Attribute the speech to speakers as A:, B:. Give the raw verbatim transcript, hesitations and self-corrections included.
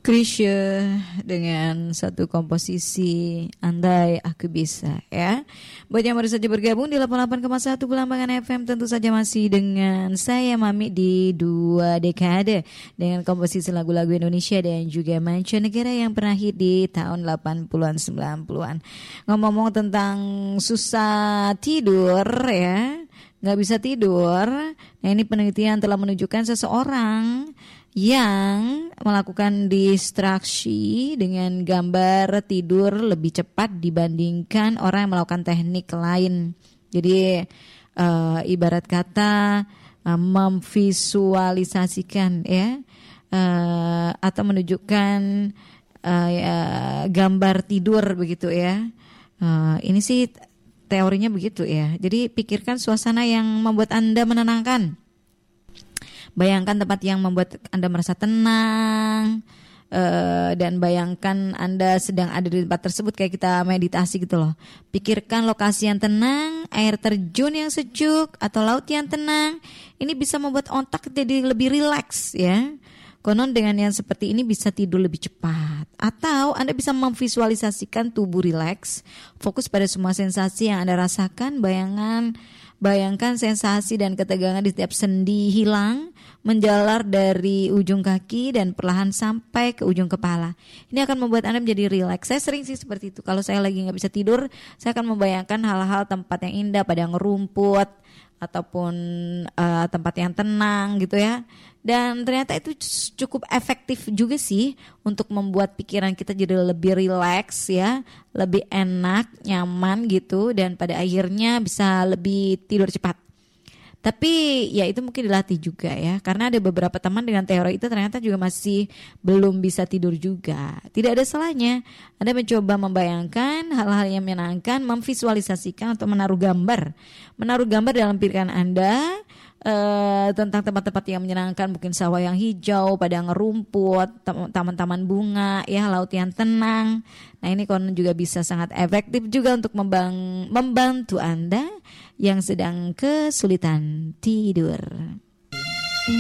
A: Chrisye dengan satu komposisi Andai Aku Bisa ya. Buat yang baru saja bergabung di delapan puluh delapan koma satu Belambangan F M, tentu saja masih dengan saya Mami di dua dekade dengan komposisi lagu-lagu Indonesia dan juga mancanegara yang pernah hit di tahun delapan puluhan sembilan puluhan. Ngomong-ngomong tentang susah tidur ya, gak bisa tidur. Nah, ini penelitian telah menunjukkan seseorang yang melakukan distraksi dengan gambar tidur lebih cepat dibandingkan orang yang melakukan teknik lain. Jadi uh, ibarat kata uh, memvisualisasikan ya uh, atau menunjukkan uh, ya, gambar tidur begitu ya. Uh, ini sih teorinya begitu ya. Jadi pikirkan suasana yang membuat Anda menenangkan. Bayangkan tempat yang membuat Anda merasa tenang, uh, dan bayangkan Anda sedang ada di tempat tersebut kayak kita meditasi gitu loh. Pikirkan lokasi yang tenang, air terjun yang sejuk, atau laut yang tenang. Ini bisa membuat otak jadi lebih rileks ya. Konon dengan yang seperti ini bisa tidur lebih cepat. Atau Anda bisa memvisualisasikan tubuh rileks, fokus pada semua sensasi yang Anda rasakan. Bayangan Bayangkan sensasi dan ketegangan di setiap sendi hilang, menjalar dari ujung kaki dan perlahan sampai ke ujung kepala. Ini akan membuat Anda menjadi rileks. Saya sering sih seperti itu. Kalau saya lagi gak bisa tidur, saya akan membayangkan hal-hal tempat yang indah, padang rumput, ataupun uh, tempat yang tenang gitu ya. Dan ternyata itu cukup efektif juga sih untuk membuat pikiran kita jadi lebih rileks ya, lebih enak, nyaman gitu, dan pada akhirnya bisa lebih tidur cepat. Tapi ya itu mungkin dilatih juga ya, karena ada beberapa teman dengan teori itu ternyata juga masih belum bisa tidur juga. Tidak ada salahnya Anda mencoba membayangkan hal-hal yang menyenangkan, memvisualisasikan atau menaruh gambar. Menaruh gambar dalam pikiran Anda Uh, tentang tempat-tempat yang menyenangkan, mungkin sawah yang hijau, padang rumput, taman-taman bunga, ya laut yang tenang. Nah ini konon juga bisa sangat efektif juga untuk membang- membantu Anda yang sedang kesulitan tidur.